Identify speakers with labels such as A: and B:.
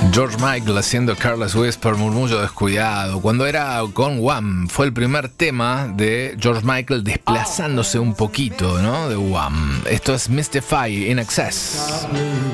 A: George Michael haciendo Careless Whisper, murmullo descuidado. Cuando era con Wham, fue el primer tema de George Michael desplazándose un poquito, ¿no? De Wham. Esto es Mystify in Excess.